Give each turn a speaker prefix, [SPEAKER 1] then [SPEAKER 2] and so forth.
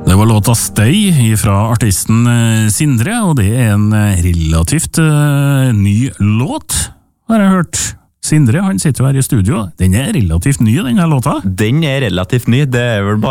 [SPEAKER 1] Det var låta Stay fra artisten Sindre, og det er en relativt ny låt, har jeg hørt. Sindre, han sitter jo her i studio. Den er relativt ny, denne låta.
[SPEAKER 2] Den er relativt ny, det er vel bare